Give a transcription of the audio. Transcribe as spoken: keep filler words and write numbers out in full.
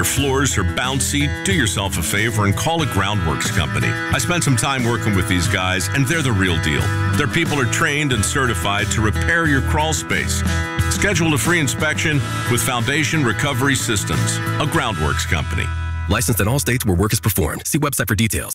floors are bouncy, do yourself a favor and call a Groundworks company. I spent some time working with these guys, and they're the real deal. Their people are trained and certified to repair your crawl space. Schedule a free inspection with Foundation Recovery Systems, a Groundworks company. Licensed in all states where work is performed. See website for details.